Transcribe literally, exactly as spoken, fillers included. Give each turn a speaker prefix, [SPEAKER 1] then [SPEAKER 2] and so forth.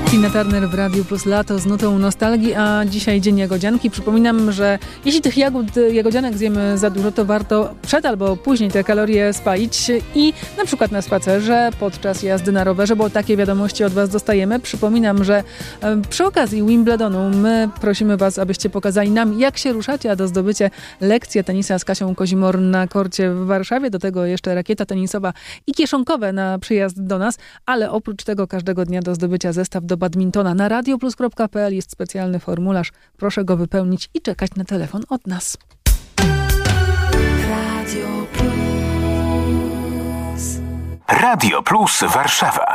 [SPEAKER 1] Tina Turner w Radiu Plus Lato z nutą nostalgii, a dzisiaj Dzień Jagodzianki. Przypominam, że jeśli tych jagód, jagodzianek zjemy za dużo, to warto przed albo później te kalorie spalić i na przykład na spacerze, podczas jazdy na rowerze, bo takie wiadomości od Was dostajemy. Przypominam, że przy okazji Wimbledonu my prosimy Was, abyście pokazali nam, jak się ruszacie, a do zdobycia lekcja tenisa z Kasią Kozimor na korcie w Warszawie. Do tego jeszcze rakieta tenisowa i kieszonkowe na przyjazd do nas, ale oprócz tego każdego dnia do zdobycia zestaw do badmintona. Na radioplus kropka pe el jest specjalny formularz. Proszę go wypełnić i czekać na telefon od nas.
[SPEAKER 2] Radio Plus. Radio Plus Warszawa.